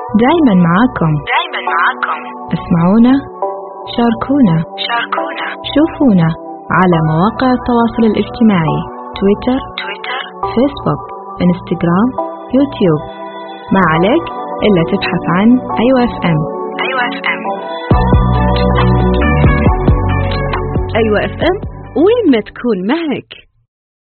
دايما معاكم. اسمعونا، شاركونا، شوفونا على مواقع التواصل الاجتماعي، تويتر، فيسبوك، انستغرام، يوتيوب. ما عليك إلا تبحث عن أيوة اف ام. أيوة اف ام، وين ما تكون معك.